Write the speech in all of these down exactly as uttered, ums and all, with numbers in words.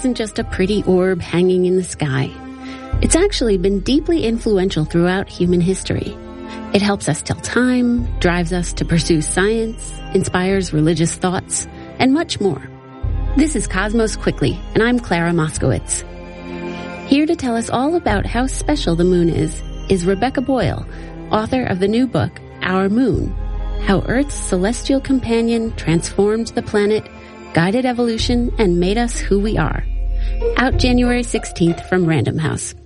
isn't just a pretty orb hanging in the sky. It's actually been deeply influential throughout human history. It helps us tell time, drives us to pursue science, inspires religious thoughts, and much more. This is Cosmos Quickly, and I'm Clara Moskowitz. Here to tell us all about how special the moon is, is Rebecca Boyle, author of the new book, Our Moon, How Earth's Celestial Companion Transformed the Planet, Guided Evolution, and Made Us Who We Are. Out January sixteenth from Random House.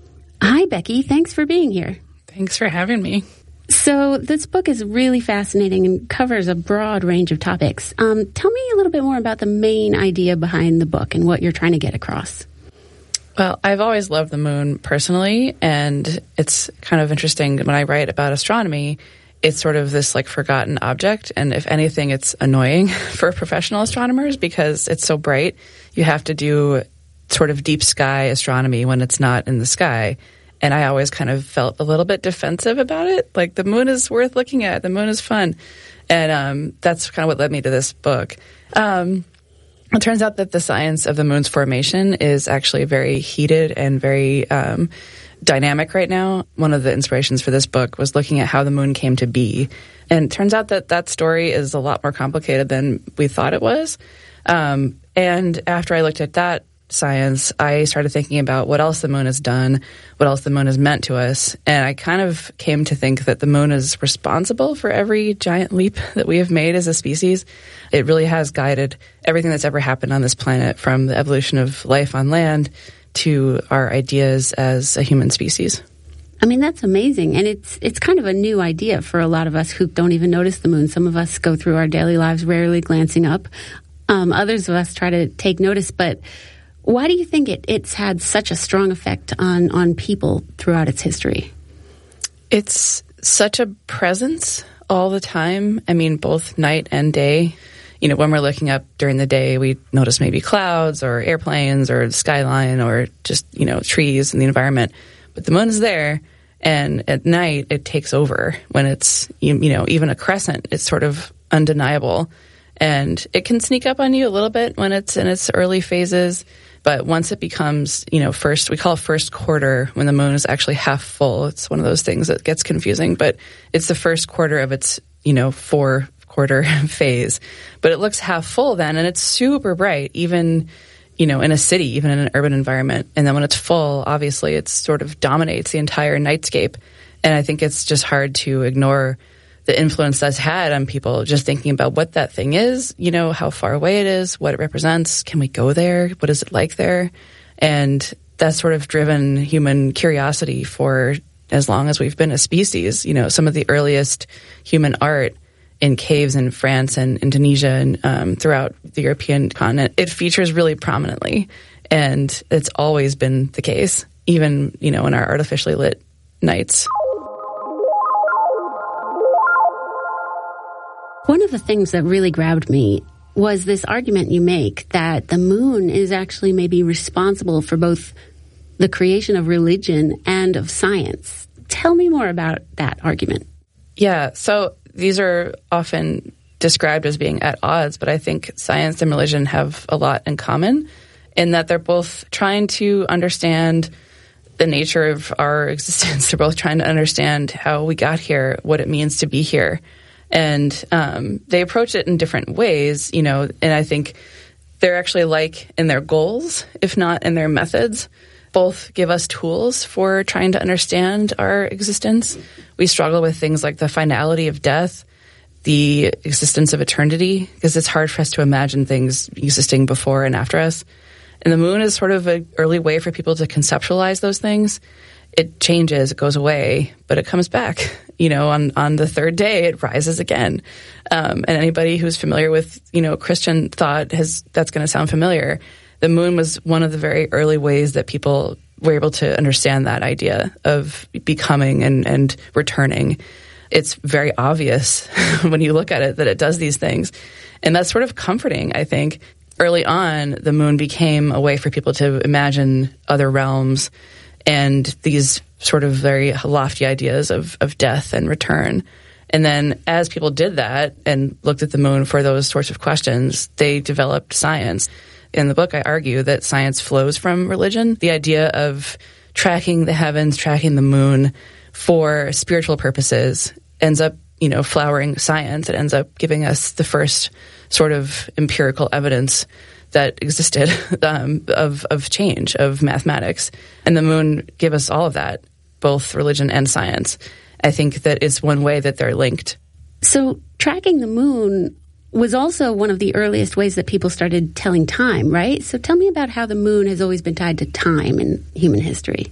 Hi, Becky. Thanks for being here. Thanks for having me. So this book is really fascinating and covers a broad range of topics. Um, tell me a little bit more about the main idea behind the book and what you're trying to get across. Well, I've always loved the moon personally, and it's kind of interesting when I write about astronomy. It's sort of this like forgotten object, and if anything, it's annoying for professional astronomers because it's so bright. You have to do sort of deep sky astronomy when it's not in the sky. And I always kind of felt a little bit defensive about it. Like, the moon is worth looking at. The moon is fun. And um, that's kind of what led me to this book. Um, it turns out that the science of the moon's formation is actually very heated and very um, dynamic right now. One of the inspirations for this book was looking at how the moon came to be. And it turns out that that story is a lot more complicated than we thought it was. Um, and after I looked at that science, I started thinking about what else the moon has done, what else the moon has meant to us, and I kind of came to think that the moon is responsible for every giant leap that we have made as a species. It really has guided everything that's ever happened on this planet, from the evolution of life on land to our ideas as a human species. I mean, that's amazing, and it's it's kind of a new idea for a lot of us who don't even notice the moon. Some of us go through our daily lives rarely glancing up. Um, others of us try to take notice, but why do you think it, it's had such a strong effect on, on people throughout its history? It's such a presence all the time. I mean, both night and day. You know, when we're looking up during the day, we notice maybe clouds or airplanes or the skyline or just, you know, trees in the environment. But the moon is there, and at night it takes over. When it's, you, you know, even a crescent, it's sort of undeniable. And it can sneak up on you a little bit when it's in its early phases. But once it becomes, you know, first, we call it first quarter, when the moon is actually half full. It's one of those things that gets confusing, but it's the first quarter of its, you know, four quarter phase. But it looks half full then, and it's super bright, even, you know, in a city, even in an urban environment. And then when it's full, obviously it sort of dominates the entire nightscape. And I think it's just hard to ignore the influence that's had on people, just thinking about what that thing is, you know, how far away it is, what it represents. Can we go there? What is it like there? And that's sort of driven human curiosity for as long as we've been a species. You know, some of the earliest human art in caves in France and Indonesia and um, throughout the European continent, it features really prominently. And it's always been the case, even, you know, in our artificially lit nights. One of the things that really grabbed me was this argument you make that the moon is actually maybe responsible for both the creation of religion and of science. Tell me more about that argument. Yeah, so these are often described as being at odds, but I think science and religion have a lot in common in that they're both trying to understand the nature of our existence. They're both trying to understand how we got here, what it means to be here. And um, they approach it in different ways, you know, and I think they're actually alike in their goals, if not in their methods. Both give us tools for trying to understand our existence. We struggle with things like the finality of death, the existence of eternity, because it's hard for us to imagine things existing before and after us. And the moon is sort of an early way for people to conceptualize those things. It changes, it goes away, but it comes back. You know, on, on the third day, it rises again. Um, and anybody who's familiar with, you know, Christian thought, has that's going to sound familiar. The moon was one of the very early ways that people were able to understand that idea of becoming and, and returning. It's very obvious when you look at it that it does these things. And that's sort of comforting, I think. Early on, the moon became a way for people to imagine other realms and these sort of very lofty ideas of, of death and return. And then as people did that and looked at the moon for those sorts of questions, they developed science. in the book, I argue that science flows from religion. The idea of tracking the heavens, tracking the moon for spiritual purposes ends up, you know, flowering science. It ends up giving us the first sort of empirical evidence that existed um, of, of change, of mathematics. And the moon gave us all of that, both religion and science. I think that it's one way that they're linked. So tracking the moon was also one of the earliest ways that people started telling time, right? So tell me about how the moon has always been tied to time in human history.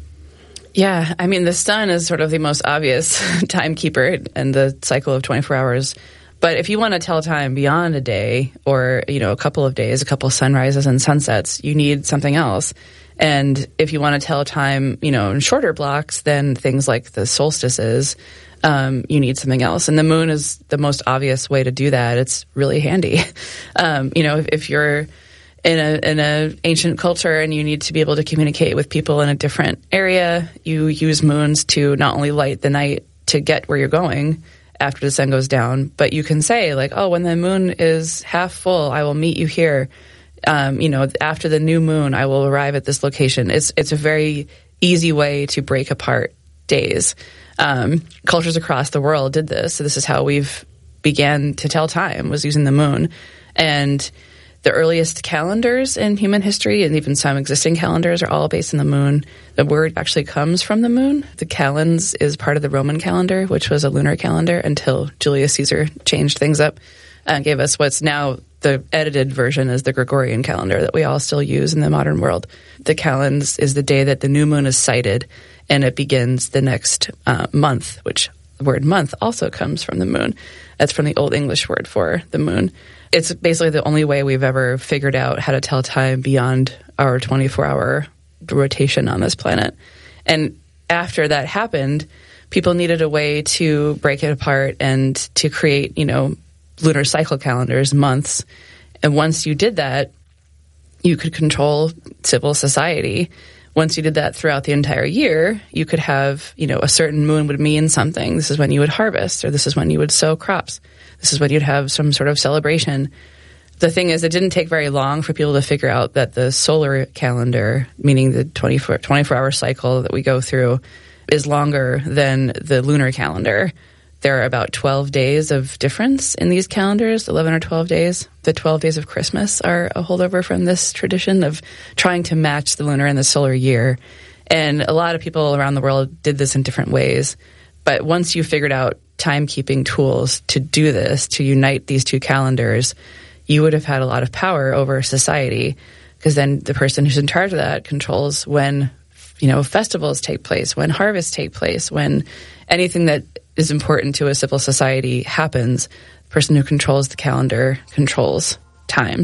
Yeah, I mean, the sun is sort of the most obvious timekeeper and the cycle of twenty-four hours. But if you want to tell time beyond a day or, you know, a couple of days, a couple of sunrises and sunsets, you need something else. And if you want to tell time, you know, in shorter blocks, then things like the solstices, um, you need something else. And the moon is the most obvious way to do that. It's really handy. Um, you know, if, if you're in a in a ancient culture and you need to be able to communicate with people in a different area, you use moons to not only light the night to get where you're going after the sun goes down, but you can say, like, oh, when the moon is half full, I will meet you here. Um, you know, after the new moon, I will arrive at this location. It's it's a very easy way to break apart days. Um, cultures across the world did this. So this is how we've began to tell time, was using the moon. And the earliest calendars in human history, and even some existing calendars, are all based on the moon. The word actually comes from the moon. The calends is part of the Roman calendar, which was a lunar calendar until Julius Caesar changed things up and gave us what's now the edited version is the Gregorian calendar that we all still use in the modern world. The calends is the day that the new moon is sighted, and it begins the next uh, month, which the word month also comes from the moon. That's from the Old English word for the moon. It's basically the only way we've ever figured out how to tell time beyond our twenty-four hour rotation on this planet. And after that happened, people needed a way to break it apart and to create, you know, lunar cycle calendars, months. And once you did that, you could control civil society. Once you did that throughout the entire year, you could have, you know, a certain moon would mean something. This is when you would harvest, or this is when you would sow crops. This is when you'd have some sort of celebration. The thing is, it didn't take very long for people to figure out that the solar calendar, meaning the twenty-four, twenty-four hour cycle that we go through, is longer than the lunar calendar. There are about twelve days of difference in these calendars, eleven or twelve days. The twelve days of Christmas are a holdover from this tradition of trying to match the lunar and the solar year. And a lot of people around the world did this in different ways. But once you figured out timekeeping tools to do this, to unite these two calendars, you would have had a lot of power over society, because then the person who's in charge of that controls when, you know, festivals take place, when harvests take place, when anything that is important to a civil society happens. The person who controls the calendar controls time.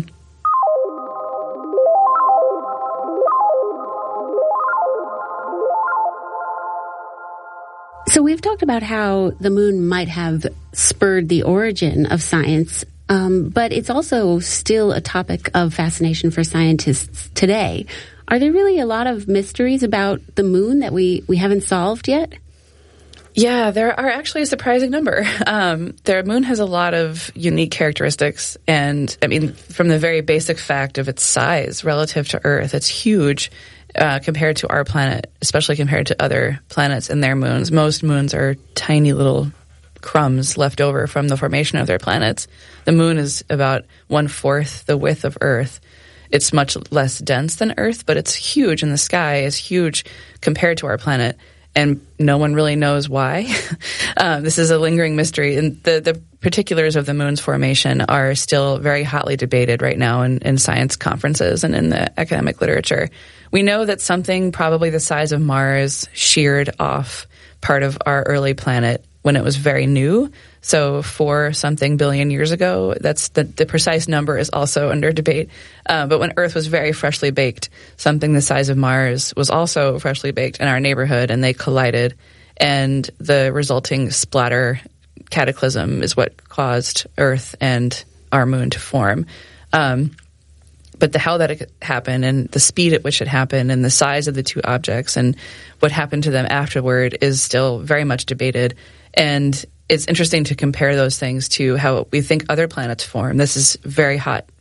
So we've talked about how the moon might have spurred the origin of science, um, but it's also still a topic of fascination for scientists today. Are there really a lot of mysteries about the moon that we, we haven't solved yet? Yeah, there are actually a surprising number. Um, the moon has a lot of unique characteristics. And, I mean, from the very basic fact of its size relative to Earth, it's huge uh, compared to our planet, especially compared to other planets and their moons. Most moons are tiny little crumbs left over from the formation of their planets. The moon is about one-fourth the width of Earth. It's much less dense than Earth, but it's huge in the sky. It's huge compared to our planet. And no one really knows why. um, this is a lingering mystery. And the, the particulars of the moon's formation are still very hotly debated right now in, in science conferences and in the academic literature. We know that something probably the size of Mars sheared off part of our early planet when it was very new. So four something billion years ago, that's the, the precise number is also under debate. Uh, but when Earth was very freshly baked, something the size of Mars was also freshly baked in our neighborhood, and they collided. And the resulting splatter cataclysm is what caused Earth and our moon to form. Um, but the how that it happened and the speed at which it happened and the size of the two objects and what happened to them afterward is still very much debated. And it's interesting to compare those things to how we think other planets form. This is very hot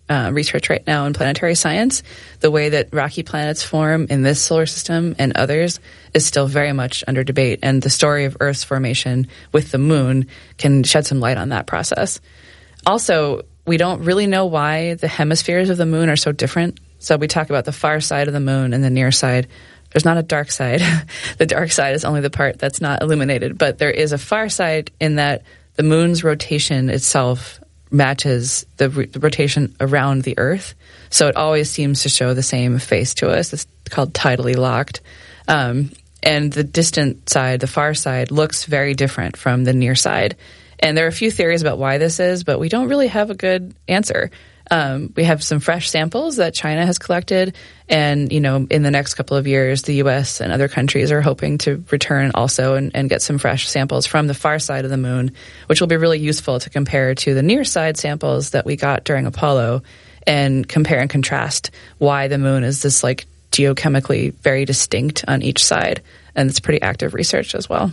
uh, research right now in planetary science. The way that rocky planets form in this solar system and others is still very much under debate. And the story of Earth's formation with the moon can shed some light on that process. Also, we don't really know why the hemispheres of the moon are so different. So we talk about the far side of the moon and the near side. There's not a dark side. The dark side is only the part that's not illuminated. But there is a far side in that the moon's rotation itself matches the, r- the rotation around the Earth. So it always seems to show the same face to us. It's called tidally locked. Um, and the distant side, the far side, looks very different from the near side. And there are a few theories about why this is, but we don't really have a good answer. Um, we have some fresh samples that China has collected, and, you know, in the next couple of years, the U S and other countries are hoping to return also and, and get some fresh samples from the far side of the moon, which will be really useful to compare to the near side samples that we got during Apollo and compare and contrast why the moon is this, like, geochemically very distinct on each side. And it's pretty active research as well.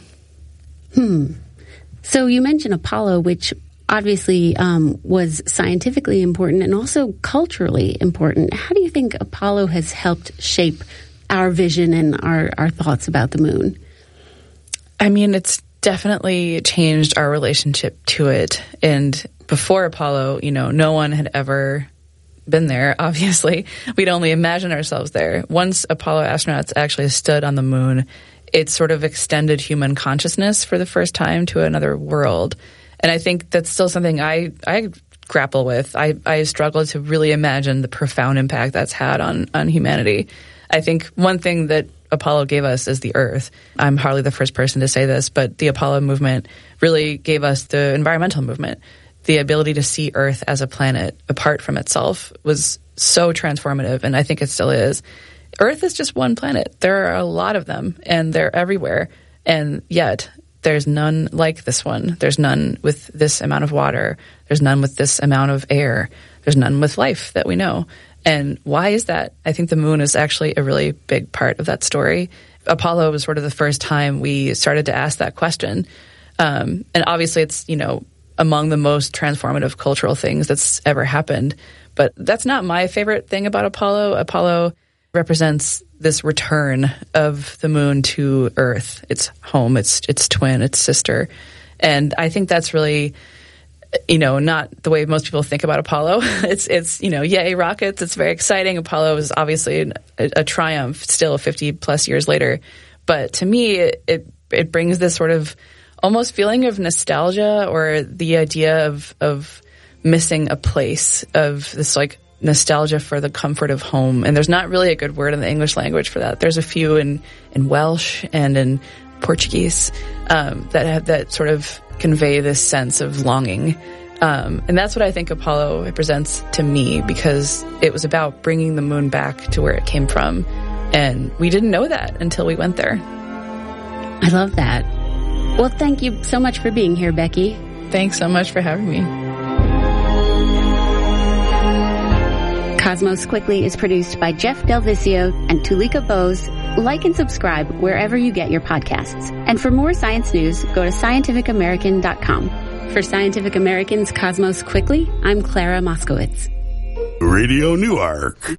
Hmm. So you mentioned Apollo, which obviously um, was scientifically important and also culturally important. How do you think Apollo has helped shape our vision and our, our thoughts about the moon? I mean, it's definitely changed our relationship to it. And before Apollo, you know, no one had ever been there, obviously. We'd only imagine ourselves there. Once Apollo astronauts actually stood on the moon, it sort of extended human consciousness for the first time to another world. And I think that's still something I, I grapple with. I, I struggle to really imagine the profound impact that's had on, on humanity. I think one thing that Apollo gave us is the Earth. I'm hardly the first person to say this, but the Apollo movement really gave us the environmental movement. The ability to see Earth as a planet apart from itself was so transformative, and I think it still is. Earth is just one planet. There are a lot of them, and they're everywhere. And yet, there's none like this one. There's none with this amount of water. There's none with this amount of air. There's none with life that we know. And why is that? I think the moon is actually a really big part of that story. Apollo was sort of the first time we started to ask that question. Um, and obviously it's, you know, among the most transformative cultural things that's ever happened. But that's not my favorite thing about Apollo. Apollo represents this return of the moon to Earth, its home, its its twin, its sister. And I think that's really, you know, not the way most people think about Apollo. It's, it's you know, yay, rockets. It's very exciting. Apollo is obviously a, a triumph still fifty plus years later. But to me, it, it it brings this sort of almost feeling of nostalgia, or the idea of of missing a place, of this, like, nostalgia for the comfort of home. And there's not really a good word in the English language for that. There's a few in, in Welsh and in Portuguese um, that have, that sort of convey this sense of longing. Um, and that's what I think Apollo represents to me, because it was about bringing the moon back to where it came from. And we didn't know that until we went there. I love that. Well, thank you so much for being here, Becky. Thanks so much for having me. Cosmos Quickly is produced by Jeff Delvicio and Tulika Bose. Like and subscribe wherever you get your podcasts. And for more science news, go to scientific american dot com. For Scientific American's Cosmos Quickly, I'm Clara Moskowitz. Radio Newark.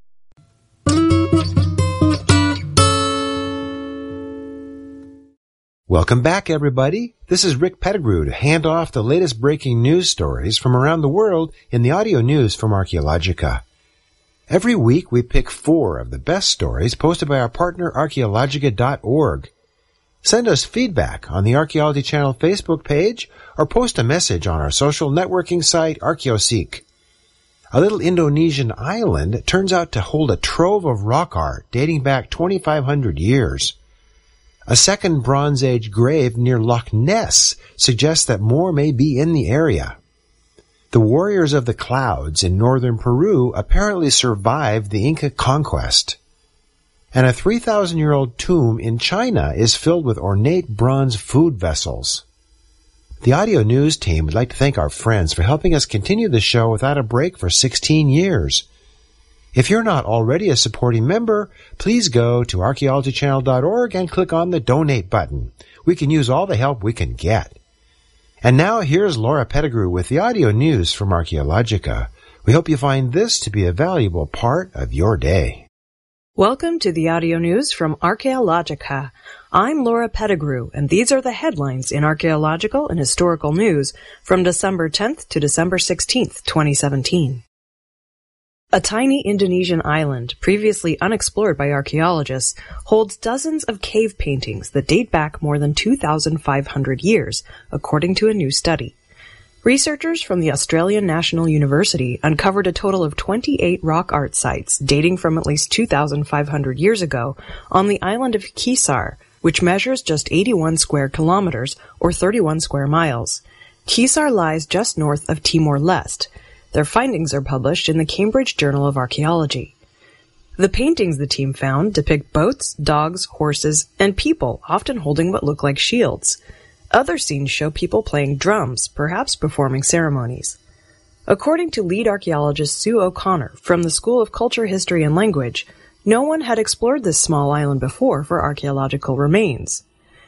Welcome back, everybody. This is Rick Pettigrew to hand off the latest breaking news stories from around the world in the audio news from Archaeologica. Every week, we pick four of the best stories posted by our partner, archaeologica dot org. Send us feedback on the Archaeology Channel Facebook page or post a message on our social networking site, ArchaeoSeek. A little Indonesian island turns out to hold a trove of rock art dating back twenty-five hundred years. A second Bronze Age grave near Loch Ness suggests that more may be in the area. The warriors of the clouds in northern Peru apparently survived the Inca conquest. And a three thousand year old tomb in China is filled with ornate bronze food vessels. The audio news team would like to thank our friends for helping us continue the show without a break for sixteen years. If you're not already a supporting member, please go to archaeology channel dot org and click on the donate button. We can use all the help we can get. And now here's Laura Pettigrew with the audio news from Archaeologica, We hope you find this to be a valuable part of your day. Welcome to the audio news from Archaeologica. I'm Laura Pettigrew, and these are the headlines in archaeological and historical news from December tenth to December sixteenth, twenty seventeen. A tiny Indonesian island, previously unexplored by archaeologists, holds dozens of cave paintings that date back more than two thousand five hundred years, according to a new study. Researchers from the Australian National University uncovered a total of twenty-eight rock art sites dating from at least two thousand five hundred years ago on the island of Kisar, which measures just eighty-one square kilometers or thirty-one square miles. Kisar lies just north of Timor-Leste. Their findings are published in the Cambridge Journal of Archaeology. The paintings the team found depict boats, dogs, horses, and people, often holding what look like shields. Other scenes show people playing drums, perhaps performing ceremonies. According to lead archaeologist Sue O'Connor from the School of Culture, History, and Language, no one had explored this small island before for archaeological remains.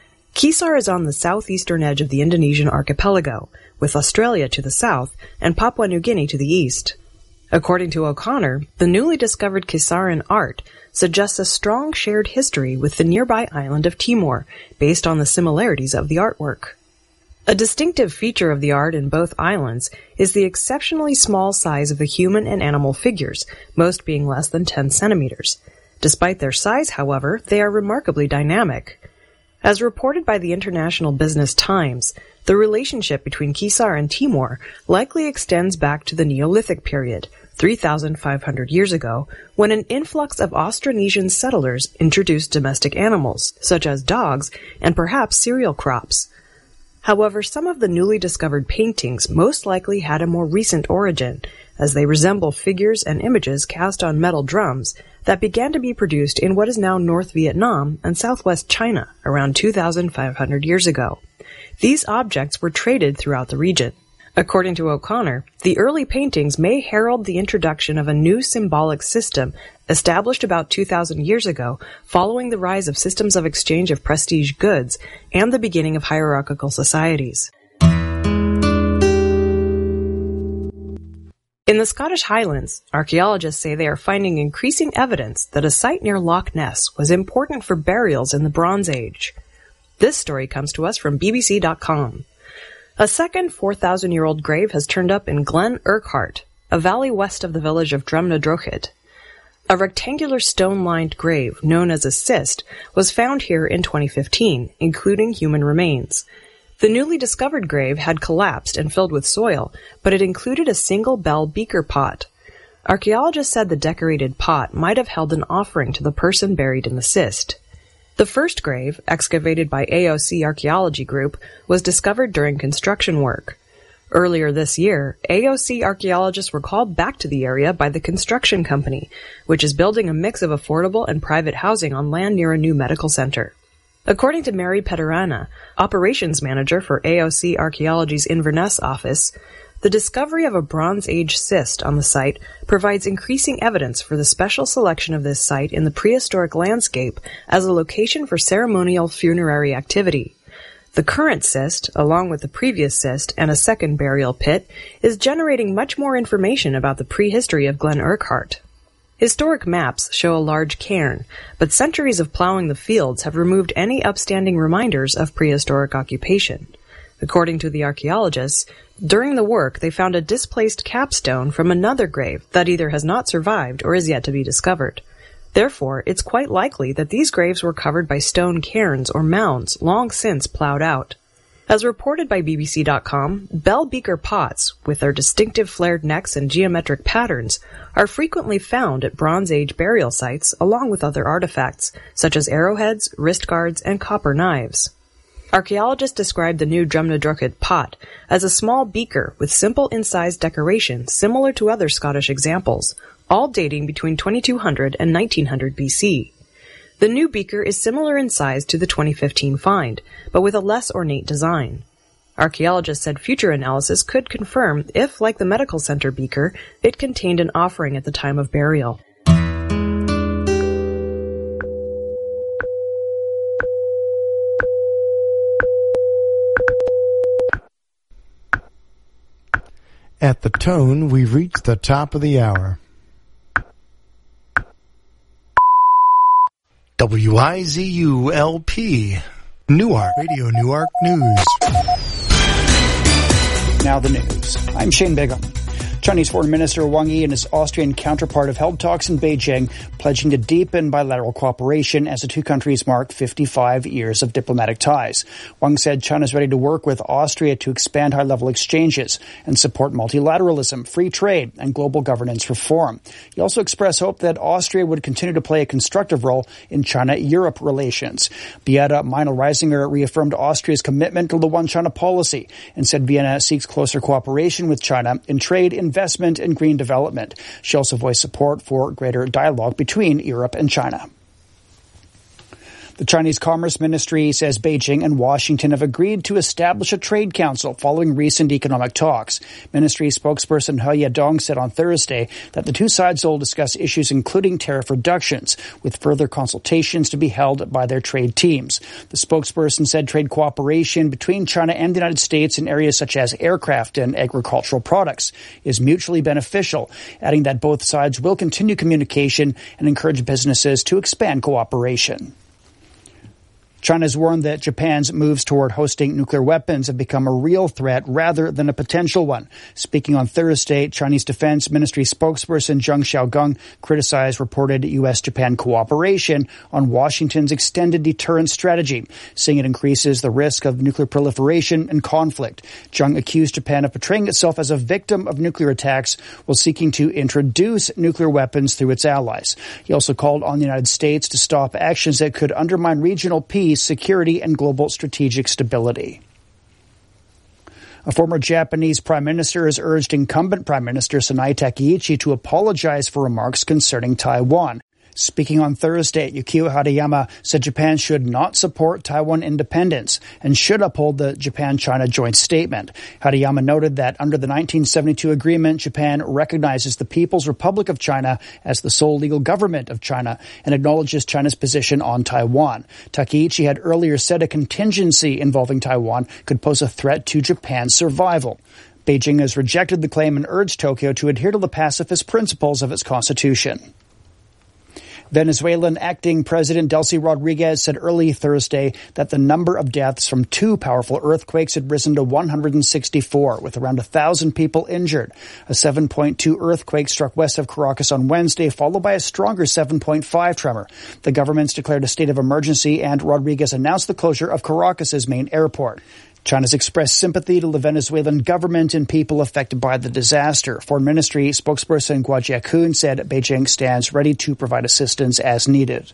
Kisar is on the southeastern edge of the Indonesian archipelago, with Australia to the south and Papua New Guinea to the east. According to O'Connor, the newly discovered Kisaran art suggests a strong shared history with the nearby island of Timor, based on the similarities of the artwork. A distinctive feature of the art in both islands is the exceptionally small size of the human and animal figures, most being less than ten centimeters. Despite their size, however, they are remarkably dynamic. As reported by the International Business Times, the relationship between Kisar and Timor likely extends back to the Neolithic period, three thousand five hundred years ago, when an influx of Austronesian settlers introduced domestic animals, such as dogs and perhaps cereal crops. However, some of the newly discovered paintings most likely had a more recent origin, as they resemble figures and images cast on metal drums that began to be produced in what is now North Vietnam and southwest China around two thousand five hundred years ago. These objects were traded throughout the region. According to O'Connor, the early paintings may herald the introduction of a new symbolic system established about two thousand years ago following the rise of systems of exchange of prestige goods and the beginning of hierarchical societies. In the Scottish Highlands, archaeologists say they are finding increasing evidence that a site near Loch Ness was important for burials in the Bronze Age. This story comes to us from B B C dot com. A second four thousand year old grave has turned up in Glen Urquhart, a valley west of the village of Drumnadrochid. A rectangular stone-lined grave, known as a cist, was found here in twenty fifteen, including human remains. The newly discovered grave had collapsed and filled with soil, but it included a single bell beaker pot. Archaeologists said the decorated pot might have held an offering to the person buried in the cist. The first grave, excavated by A O C Archaeology Group, was discovered during construction work. Earlier this year, A O C archaeologists were called back to the area by the construction company, which is building a mix of affordable and private housing on land near a new medical center. According to Mary Peterana, operations manager for A O C Archaeology's Inverness office, the discovery of a Bronze Age cist on the site provides increasing evidence for the special selection of this site in the prehistoric landscape as a location for ceremonial funerary activity. The current cist, along with the previous cist and a second burial pit, is generating much more information about the prehistory of Glen Urquhart. Historic maps show a large cairn, but centuries of plowing the fields have removed any upstanding reminders of prehistoric occupation. According to the archaeologists, during the work they found a displaced capstone from another grave that either has not survived or is yet to be discovered. Therefore, it's quite likely that these graves were covered by stone cairns or mounds long since plowed out. As reported by B B C dot com, bell beaker pots, with their distinctive flared necks and geometric patterns, are frequently found at Bronze Age burial sites along with other artifacts, such as arrowheads, wrist guards, and copper knives. Archaeologists described the new Drumnadrochid pot as a small beaker with simple incised decoration similar to other Scottish examples, all dating between twenty-two hundred and nineteen hundred B C. The new beaker is similar in size to the twenty fifteen find, but with a less ornate design. Archaeologists said future analysis could confirm if, like the medical center beaker, it contained an offering at the time of burial. At the tone, we've reached the top of the hour. W I Z U L P, Newark, Radio Newark News. Now the news. I'm Shane Bigham. Chinese Foreign Minister Wang Yi and his Austrian counterpart have held talks in Beijing, pledging to deepen bilateral cooperation as the two countries mark fifty-five years of diplomatic ties. Wang said China is ready to work with Austria to expand high-level exchanges and support multilateralism, free trade, and global governance reform. He also expressed hope that Austria would continue to play a constructive role in China-Europe relations. Beata Meinl-Reisinger reaffirmed Austria's commitment to the One China policy and said Vienna seeks closer cooperation with China in trade, investment, and green development. She also voiced support for greater dialogue between Europe and China. The Chinese Commerce Ministry says Beijing and Washington have agreed to establish a trade council following recent economic talks. Ministry spokesperson He Yedong said on Thursday that the two sides will discuss issues including tariff reductions, with further consultations to be held by their trade teams. The spokesperson said trade cooperation between China and the United States in areas such as aircraft and agricultural products is mutually beneficial, adding that both sides will continue communication and encourage businesses to expand cooperation. China has warned that Japan's moves toward hosting nuclear weapons have become a real threat rather than a potential one. Speaking on Thursday, Chinese Defense Ministry spokesperson Zheng Xiaogang criticized reported U S Japan cooperation on Washington's extended deterrence strategy, saying it increases the risk of nuclear proliferation and conflict. Zheng accused Japan of portraying itself as a victim of nuclear attacks while seeking to introduce nuclear weapons through its allies. He also called on the United States to stop actions that could undermine regional peace, security, and global strategic stability. A former Japanese prime minister has urged incumbent Prime Minister Sanai Takaichi to apologize for remarks concerning Taiwan. Speaking on Thursday, Yukio Hariyama said Japan should not support Taiwan independence and should uphold the Japan-China joint statement. Hariyama noted that under the nineteen seventy-two agreement, Japan recognizes the People's Republic of China as the sole legal government of China and acknowledges China's position on Taiwan. Takaichi had earlier said a contingency involving Taiwan could pose a threat to Japan's survival. Beijing has rejected the claim and urged Tokyo to adhere to the pacifist principles of its constitution. Venezuelan acting President Delcy Rodriguez said early Thursday that the number of deaths from two powerful earthquakes had risen to one hundred sixty-four, with around one thousand people injured. A seven point two earthquake struck west of Caracas on Wednesday, followed by a stronger seven point five tremor. The government's declared a state of emergency, and Rodriguez announced the closure of Caracas's main airport. China's expressed sympathy to the Venezuelan government and people affected by the disaster. Foreign Ministry spokesperson Guo Jiakun said Beijing stands ready to provide assistance as needed.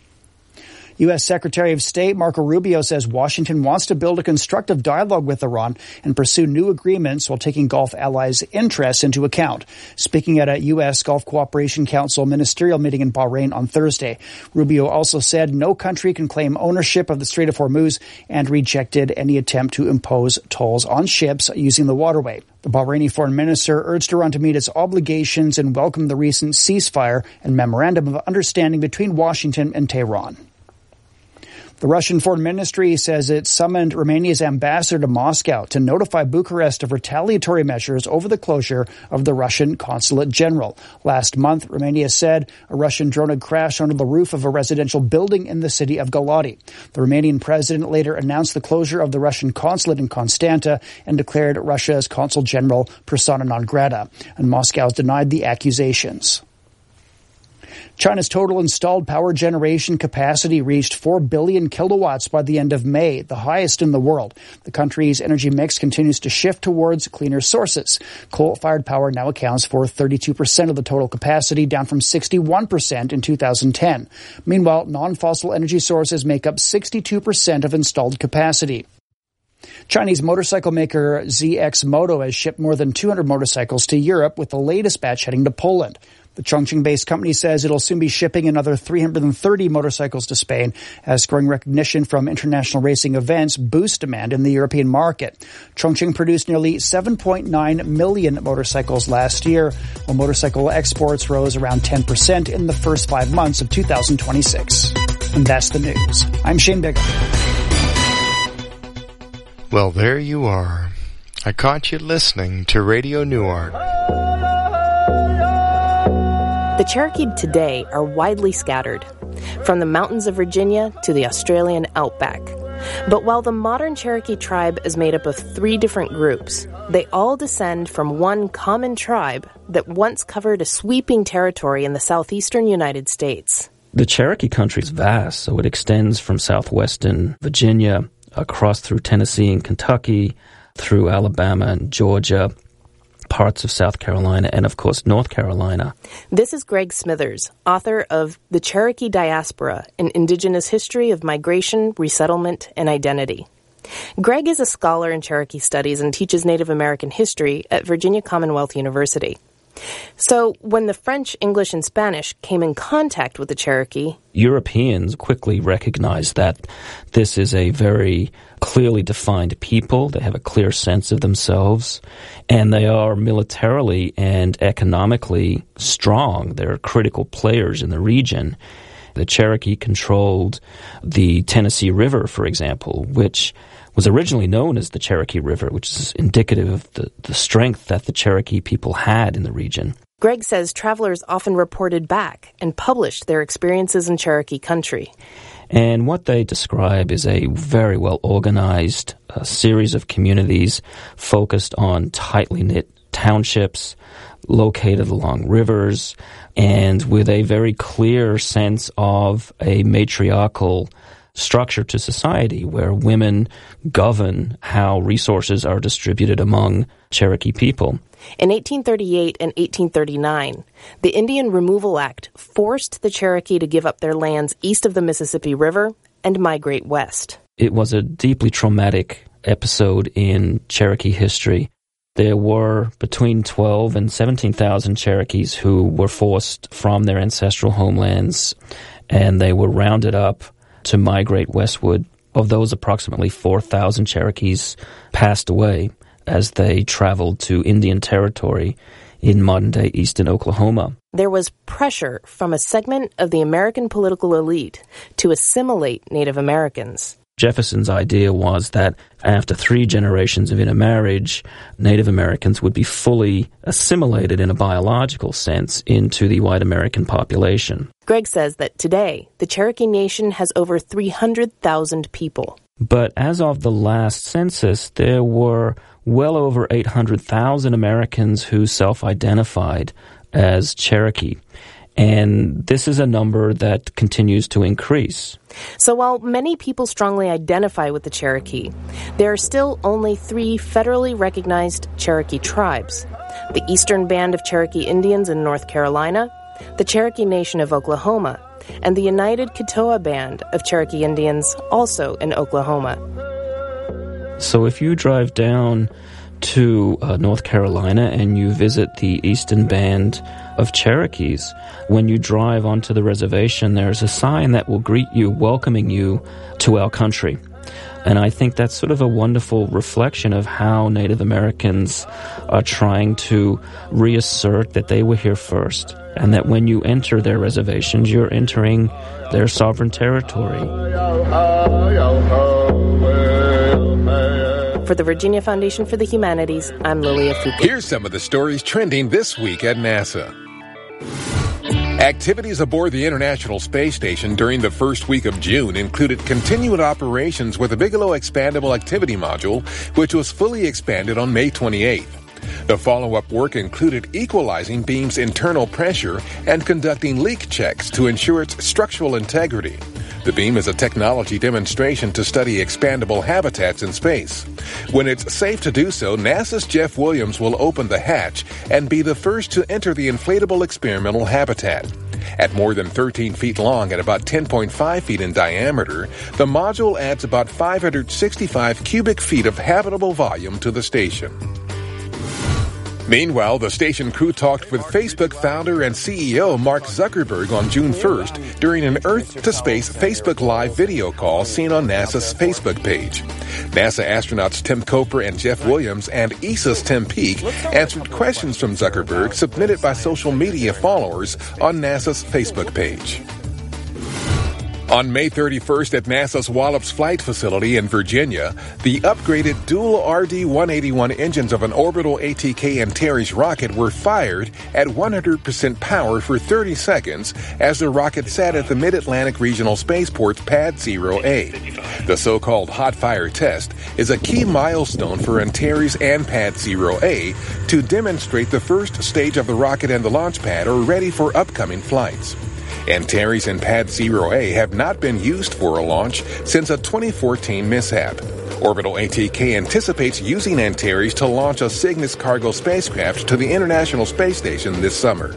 U S Secretary of State Marco Rubio says Washington wants to build a constructive dialogue with Iran and pursue new agreements while taking Gulf allies' interests into account. Speaking at a U S Gulf Cooperation Council ministerial meeting in Bahrain on Thursday, Rubio also said no country can claim ownership of the Strait of Hormuz and rejected any attempt to impose tolls on ships using the waterway. The Bahraini foreign minister urged Iran to meet its obligations and welcomed the recent ceasefire and memorandum of understanding between Washington and Tehran. The Russian Foreign Ministry says it summoned Romania's ambassador to Moscow to notify Bucharest of retaliatory measures over the closure of the Russian consulate general. Last month, Romania said a Russian drone had crashed onto the roof of a residential building in the city of Galati. The Romanian president later announced the closure of the Russian consulate in Constanta and declared Russia's consul general persona non grata, and Moscow has denied the accusations. China's total installed power generation capacity reached four billion kilowatts by the end of May, the highest in the world. The country's energy mix continues to shift towards cleaner sources. Coal-fired power now accounts for thirty-two percent of the total capacity, down from sixty-one percent in two thousand ten. Meanwhile, non-fossil energy sources make up sixty-two percent of installed capacity. Chinese motorcycle maker Z X Moto has shipped more than two hundred motorcycles to Europe, with the latest batch heading to Poland. The Chongqing-based company says it'll soon be shipping another three hundred thirty motorcycles to Spain, as growing recognition from international racing events boosts demand in the European market. Chongqing produced nearly seven point nine million motorcycles last year, while motorcycle exports rose around ten percent in the first five months of two thousand twenty-six. And that's the news. I'm Shane Bigham. Well, there you are. I caught you listening to Radio Newark. The Cherokee today are widely scattered, from the mountains of Virginia to the Australian outback. But while the modern Cherokee tribe is made up of three different groups, they all descend from one common tribe that once covered a sweeping territory in the southeastern United States. The Cherokee country is vast, so it extends from southwestern Virginia across through Tennessee and Kentucky, through Alabama and Georgia, parts of South Carolina, and of course North Carolina. This is Greg Smithers, author of The Cherokee Diaspora, an Indigenous History of Migration, Resettlement, and Identity. Greg is a scholar in Cherokee Studies and teaches Native American history at Virginia Commonwealth University. So when the French, English, and Spanish came in contact with the Cherokee, Europeans quickly recognized that this is a very clearly defined people. They have a clear sense of themselves, and they are militarily and economically strong. They're critical players in the region. The Cherokee controlled the Tennessee River, for example, which was originally known as the Cherokee River, which is indicative of the, the strength that the Cherokee people had in the region. Greg says travelers often reported back and published their experiences in Cherokee country. And what they describe is a very well-organized uh, series of communities focused on tightly knit townships located along rivers and with a very clear sense of a matriarchal structure to society where women govern how resources are distributed among Cherokee people. In eighteen thirty-eight and eighteen thirty-nine, the Indian Removal Act forced the Cherokee to give up their lands east of the Mississippi River and migrate west. It was a deeply traumatic episode in Cherokee history. There were between twelve and seventeen thousand Cherokees who were forced from their ancestral homelands, and they were rounded up to migrate westward. Of those, approximately four thousand Cherokees passed away as they traveled to Indian Territory in modern-day eastern Oklahoma. There was pressure from a segment of the American political elite to assimilate Native Americans. Jefferson's idea was that after three generations of intermarriage, Native Americans would be fully assimilated in a biological sense into the white American population. Greg says that today, the Cherokee Nation has over three hundred thousand people. But as of the last census, there were well over eight hundred thousand Americans who self-identified as Cherokee. And this is a number that continues to increase. So while many people strongly identify with the Cherokee, there are still only three federally recognized Cherokee tribes: the Eastern Band of Cherokee Indians in North Carolina, the Cherokee Nation of Oklahoma, and the United Katoa Band of Cherokee Indians, also in Oklahoma. So if you drive down to uh, North Carolina and you visit the Eastern Band of Cherokees, when you drive onto the reservation, there's a sign that will greet you, welcoming you to our country. And I think that's sort of a wonderful reflection of how Native Americans are trying to reassert that they were here first, and that when you enter their reservations, you're entering their sovereign territory. For the Virginia Foundation for the Humanities, I'm Lilia Foucault. Here's some of the stories trending this week at NASA. Activities aboard the International Space Station during the first week of June included continued operations with the Bigelow Expandable Activity Module, which was fully expanded on May twenty-eighth. The follow-up work included equalizing beam's internal pressure and conducting leak checks to ensure its structural integrity. The beam is a technology demonstration to study expandable habitats in space. When it's safe to do so, NASA's Jeff Williams will open the hatch and be the first to enter the inflatable experimental habitat. At more than thirteen feet long and about ten point five feet in diameter, the module adds about five hundred sixty-five cubic feet of habitable volume to the station. Meanwhile, the station crew talked with Facebook founder and C E O Mark Zuckerberg on June first during an Earth-to-Space Facebook Live video call seen on NASA's Facebook page. NASA astronauts Tim Koper and Jeff Williams and E S A's Tim Peake answered questions from Zuckerberg submitted by social media followers on NASA's Facebook page. On May thirty-first at NASA's Wallops Flight Facility in Virginia, the upgraded dual R D one eighty-one engines of an orbital A T K Antares rocket were fired at one hundred percent power for thirty seconds as the rocket sat at the Mid-Atlantic Regional Spaceport's Pad zero A. The so-called hot fire test is a key milestone for Antares and Pad zero A to demonstrate the first stage of the rocket and the launch pad are ready for upcoming flights. Antares and Pad zero A have not been used for a launch since a twenty fourteen mishap. Orbital A T K anticipates using Antares to launch a Cygnus cargo spacecraft to the International Space Station this summer.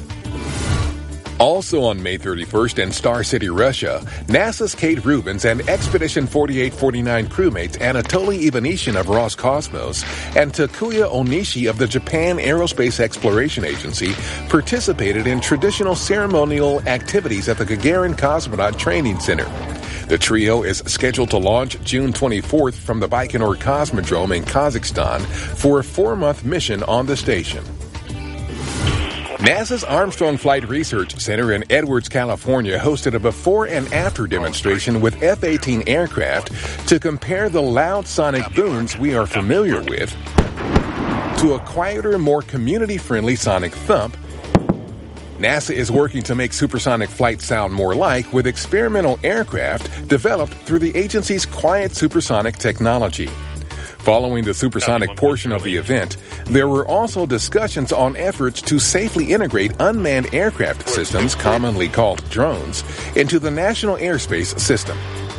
Also on May thirty-first in Star City, Russia, NASA's Kate Rubins and Expedition forty-eight forty-nine crewmates Anatoly Ivanishin of Roscosmos and Takuya Onishi of the Japan Aerospace Exploration Agency participated in traditional ceremonial activities at the Gagarin Cosmonaut Training Center. The trio is scheduled to launch June twenty-fourth from the Baikonur Cosmodrome in Kazakhstan for a four-month mission on the station. NASA's Armstrong Flight Research Center in Edwards, California hosted a before and after demonstration with F eighteen aircraft to compare the loud sonic booms we are familiar with to a quieter, more community-friendly sonic thump. NASA is working to make supersonic flight sound more like with experimental aircraft developed through the agency's Quiet Supersonic technology. Following the supersonic portion of the event, there were also discussions on efforts to safely integrate unmanned aircraft systems, commonly called drones, into the National Airspace System.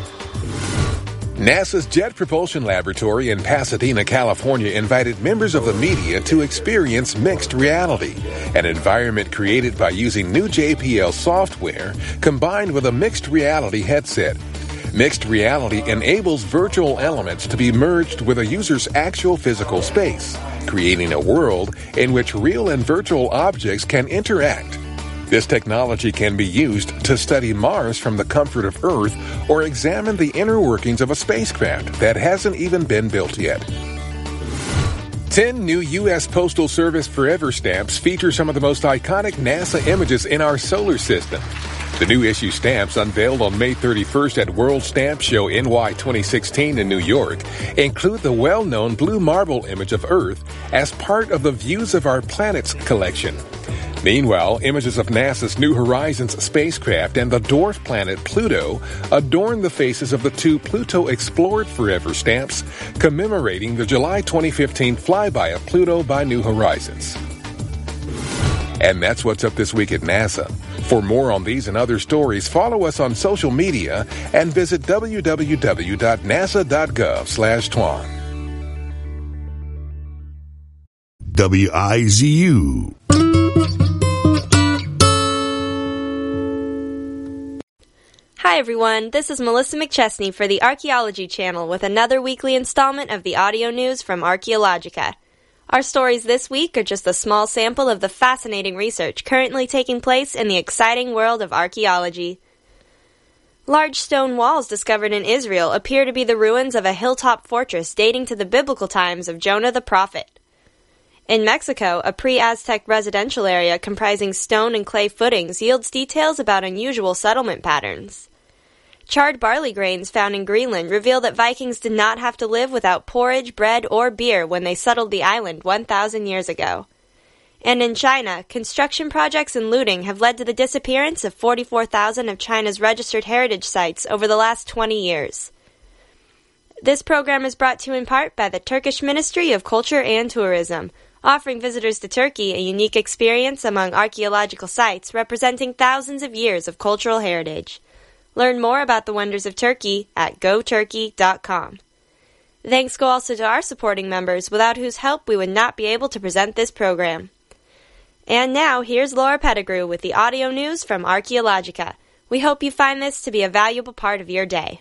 NASA's Jet Propulsion Laboratory in Pasadena, California invited members of the media to experience mixed reality, an environment created by using new J P L software combined with a mixed reality headset. Mixed reality enables virtual elements to be merged with a user's actual physical space, creating a world in which real and virtual objects can interact. This technology can be used to study Mars from the comfort of Earth or examine the inner workings of a spacecraft that hasn't even been built yet. Ten new U S Postal Service Forever stamps feature some of the most iconic NASA images in our solar system. The new issue stamps, unveiled on May thirty-first at World Stamp Show N Y twenty sixteen in New York, include the well-known blue marble image of Earth as part of the Views of Our Planets collection. Meanwhile, images of NASA's New Horizons spacecraft and the dwarf planet Pluto adorn the faces of the two Pluto Explored Forever stamps, commemorating the July twenty fifteen flyby of Pluto by New Horizons. And that's what's up this week at NASA. For more on these and other stories, follow us on social media and visit w w w dot nasa dot gov slash twan. W I Z U. Hi everyone, this is Melissa McChesney for the Archaeology Channel with another weekly installment of the audio news from Archaeologica. Our stories this week are just a small sample of the fascinating research currently taking place in the exciting world of archaeology. Large stone walls discovered in Israel appear to be the ruins of a hilltop fortress dating to the biblical times of Jonah the prophet. In Mexico, a pre-Aztec residential area comprising stone and clay footings yields details about unusual settlement patterns. Charred barley grains found in Greenland reveal that Vikings did not have to live without porridge, bread, or beer when they settled the island one thousand years ago. And in China, construction projects and looting have led to the disappearance of forty-four thousand of China's registered heritage sites over the last twenty years. This program is brought to you in part by the Turkish Ministry of Culture and Tourism, offering visitors to Turkey a unique experience among archaeological sites representing thousands of years of cultural heritage. Learn more about the wonders of Turkey at go turkey dot com. Thanks go also to our supporting members, without whose help we would not be able to present this program. And now, here's Laura Pettigrew with the audio news from Archaeologica. We hope you find this to be a valuable part of your day.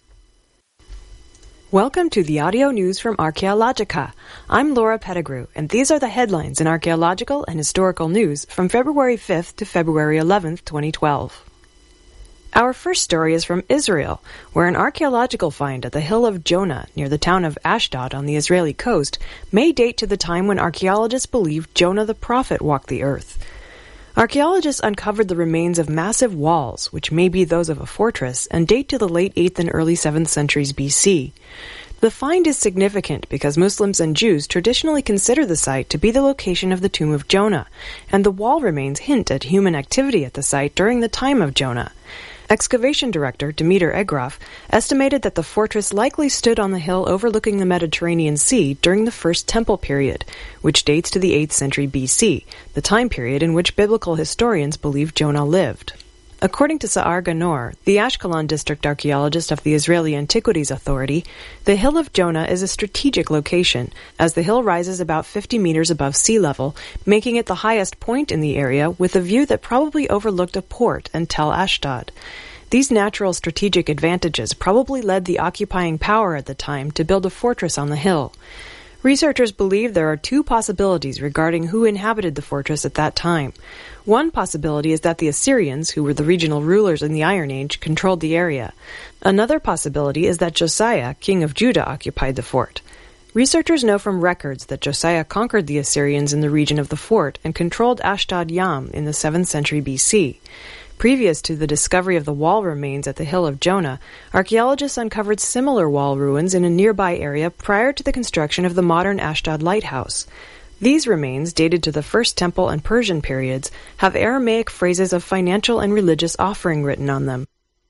Welcome to the audio news from Archaeologica. I'm Laura Pettigrew, and these are the headlines in archaeological and historical news from February fifth to February eleventh, twenty twelve. Our first story is from Israel, where an archaeological find at the Hill of Jonah near the town of Ashdod on the Israeli coast may date to the time when archaeologists believed Jonah the prophet walked the earth. Archaeologists uncovered the remains of massive walls, which may be those of a fortress, and date to the late eighth and early seventh centuries B C. The find is significant because Muslims and Jews traditionally consider the site to be the location of the tomb of Jonah, and the wall remains hint at human activity at the site during the time of Jonah. Excavation director Demeter Egroff estimated that the fortress likely stood on the hill overlooking the Mediterranean Sea during the First Temple period, which dates to the eighth century B C, the time period in which biblical historians believe Jonah lived. According to Sa'ar Ganor, the Ashkelon district archaeologist of the Israeli Antiquities Authority, the Hill of Jonah is a strategic location, as the hill rises about fifty meters above sea level, making it the highest point in the area with a view that probably overlooked a port and Tel Ashdod. These natural strategic advantages probably led the occupying power at the time to build a fortress on the hill. Researchers believe there are two possibilities regarding who inhabited the fortress at that time. One possibility is that the Assyrians, who were the regional rulers in the Iron Age, controlled the area. Another possibility is that Josiah, king of Judah, occupied the fort. Researchers know from records that Josiah conquered the Assyrians in the region of the fort and controlled Ashdod Yam in the seventh century B C. Previous to the discovery of the wall remains at the Hill of Jonah, archaeologists uncovered similar wall ruins in a nearby area prior to the construction of the modern Ashdod lighthouse. These remains, dated to the First Temple and Persian periods, have Aramaic phrases of financial and religious offering written on them.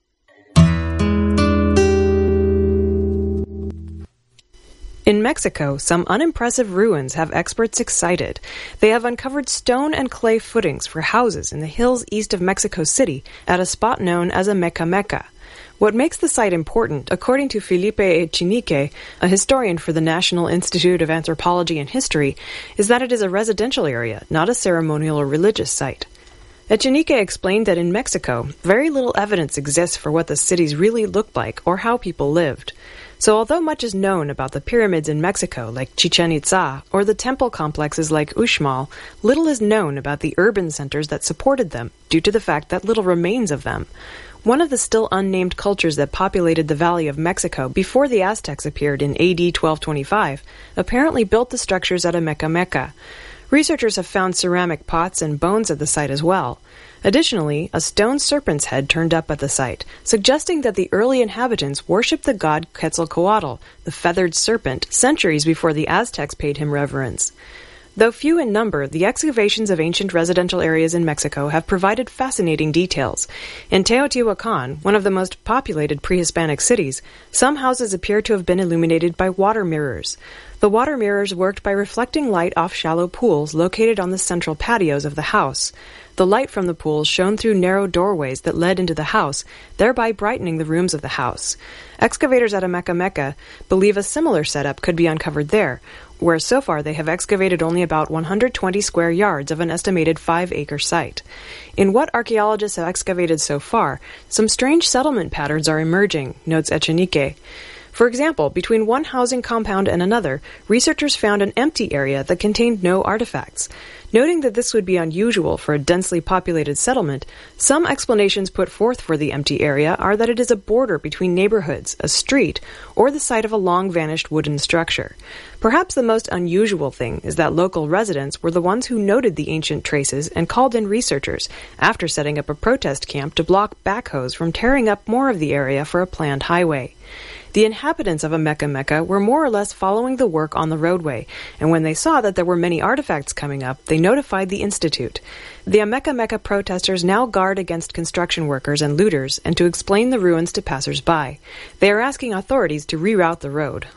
In Mexico, some unimpressive ruins have experts excited. They have uncovered stone and clay footings for houses in the hills east of Mexico City at a spot known as a Meca-Meca. What makes the site important, according to Felipe Echenique, a historian for the National Institute of Anthropology and History, is that it is a residential area, not a ceremonial or religious site. Echenique explained that in Mexico, very little evidence exists for what the cities really looked like or how people lived. So although much is known about the pyramids in Mexico, like Chichen Itza, or the temple complexes like Uxmal, little is known about the urban centers that supported them, due to the fact that little remains of them. One of the still unnamed cultures that populated the Valley of Mexico before the Aztecs appeared in A D twelve twenty-five apparently built the structures at a Meca-Meca. Researchers have found ceramic pots and bones at the site as well. Additionally, a stone serpent's head turned up at the site, suggesting that the early inhabitants worshipped the god Quetzalcoatl, the feathered serpent, centuries before the Aztecs paid him reverence. Though few in number, the excavations of ancient residential areas in Mexico have provided fascinating details. In Teotihuacan, one of the most populated pre-Hispanic cities, some houses appear to have been illuminated by water mirrors. The water mirrors worked by reflecting light off shallow pools located on the central patios of the house. The light from the pools shone through narrow doorways that led into the house, thereby brightening the rooms of the house. Excavators at a Meca-Meca believe a similar setup could be uncovered there, where so far they have excavated only about one hundred twenty square yards of an estimated five-acre site. In what archaeologists have excavated so far, some strange settlement patterns are emerging, notes Echenique. For example, between one housing compound and another, researchers found an empty area that contained no artifacts. Noting that this would be unusual for a densely populated settlement, some explanations put forth for the empty area are that it is a border between neighborhoods, a street, or the site of a long-vanished wooden structure. Perhaps the most unusual thing is that local residents were the ones who noted the ancient traces and called in researchers, after setting up a protest camp to block backhoes from tearing up more of the area for a planned highway. The inhabitants of a Meca-Meca were more or less following the work on the roadway, and when they saw that there were many artifacts coming up, they notified the Institute. The Meca-Meca protesters now guard against construction workers and looters and to explain the ruins to passers-by. They are asking authorities to reroute the road.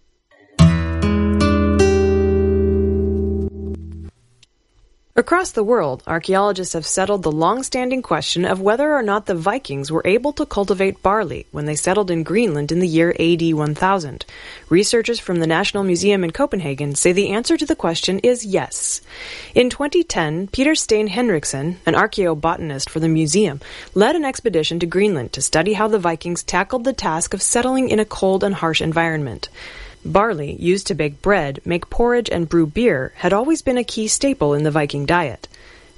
Across the world, archaeologists have settled the long-standing question of whether or not the Vikings were able to cultivate barley when they settled in Greenland in the year A D one thousand. Researchers from the National Museum in Copenhagen say the answer to the question is yes. In twenty ten, Peter Stein Henriksen, an archaeobotanist for the museum, led an expedition to Greenland to study how the Vikings tackled the task of settling in a cold and harsh environment. Barley, used to bake bread, make porridge, and brew beer, had always been a key staple in the Viking diet.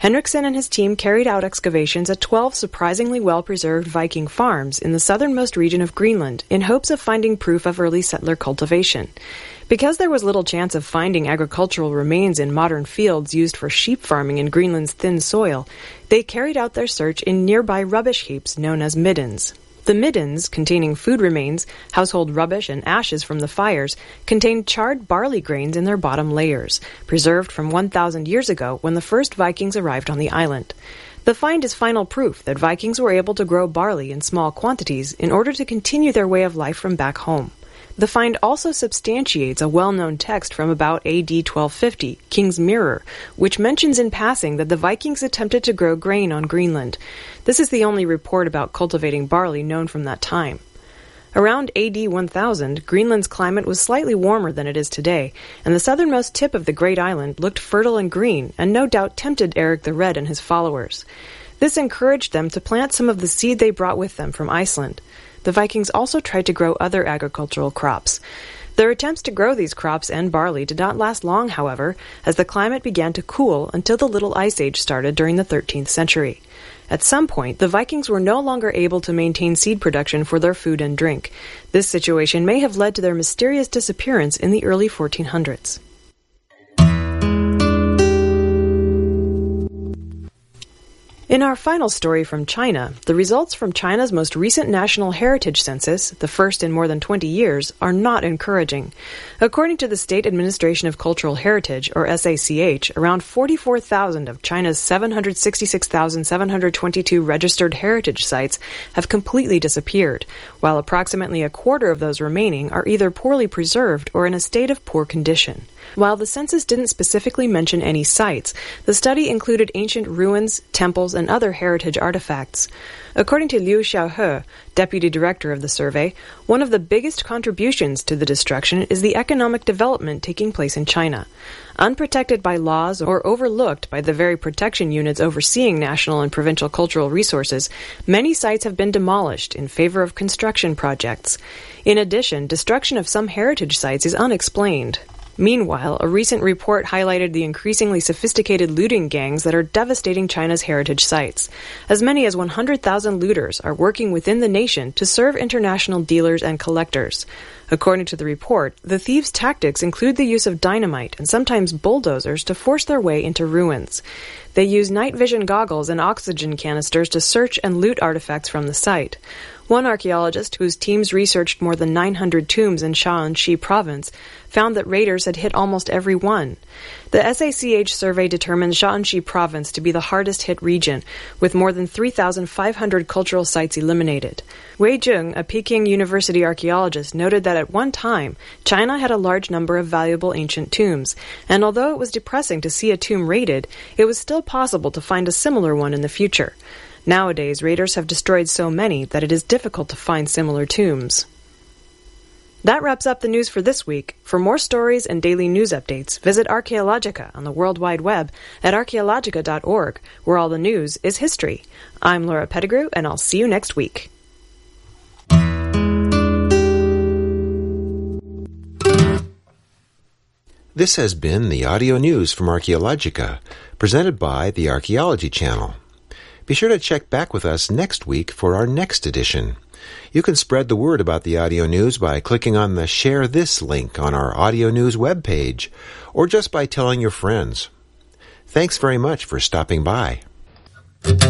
Henriksen and his team carried out excavations at twelve surprisingly well-preserved Viking farms in the southernmost region of Greenland in hopes of finding proof of early settler cultivation. Because there was little chance of finding agricultural remains in modern fields used for sheep farming in Greenland's thin soil, they carried out their search in nearby rubbish heaps known as middens. The middens, containing food remains, household rubbish, and ashes from the fires, contained charred barley grains in their bottom layers, preserved from one thousand years ago when the first Vikings arrived on the island. The find is final proof that Vikings were able to grow barley in small quantities in order to continue their way of life from back home. The find also substantiates a well-known text from about A D twelve fifty, King's Mirror, which mentions in passing that the Vikings attempted to grow grain on Greenland. This is the only report about cultivating barley known from that time. Around A D one thousand, Greenland's climate was slightly warmer than it is today, and the southernmost tip of the great island looked fertile and green, and no doubt tempted Eric the Red and his followers. This encouraged them to plant some of the seed they brought with them from Iceland. The Vikings also tried to grow other agricultural crops. Their attempts to grow these crops and barley did not last long, however, as the climate began to cool until the Little Ice Age started during the thirteenth century. At some point, the Vikings were no longer able to maintain seed production for their food and drink. This situation may have led to their mysterious disappearance in the early fourteen hundreds. In our final story from China, the results from China's most recent National Heritage Census, the first in more than twenty years, are not encouraging. According to the State Administration of Cultural Heritage, or S A C H, around forty-four thousand of China's seven hundred sixty-six thousand seven hundred twenty-two registered heritage sites have completely disappeared, while approximately a quarter of those remaining are either poorly preserved or in a state of poor condition. While the census didn't specifically mention any sites, the study included ancient ruins, temples, and other heritage artifacts. According to Liu Xiaohe, deputy director of the survey, one of the biggest contributions to the destruction is the economic development taking place in China. Unprotected by laws or overlooked by the very protection units overseeing national and provincial cultural resources, many sites have been demolished in favor of construction projects. In addition, destruction of some heritage sites is unexplained. Meanwhile, a recent report highlighted the increasingly sophisticated looting gangs that are devastating China's heritage sites. As many as one hundred thousand looters are working within the nation to serve international dealers and collectors. According to the report, the thieves' tactics include the use of dynamite and sometimes bulldozers to force their way into ruins. They use night vision goggles and oxygen canisters to search and loot artifacts from the site. One archaeologist, whose teams researched more than nine hundred tombs in Shaanxi province, found that raiders had hit almost every one. The S A C H survey determined Shaanxi province to be the hardest hit region, with more than three thousand five hundred cultural sites eliminated. Wei Zheng, a Peking University archaeologist, noted that at one time, China had a large number of valuable ancient tombs, and although it was depressing to see a tomb raided, it was still possible to find a similar one in the future. Nowadays, raiders have destroyed so many that it is difficult to find similar tombs. That wraps up the news for this week. For more stories and daily news updates, visit Archaeologica on the World Wide Web at archaeologica dot org, where all the news is history. I'm Laura Pettigrew, and I'll see you next week. This has been the audio news from Archaeologica, presented by the Archaeology Channel. Be sure to check back with us next week for our next edition. You can spread the word about the audio news by clicking on the Share This link on our audio news webpage, or just by telling your friends. Thanks very much for stopping by.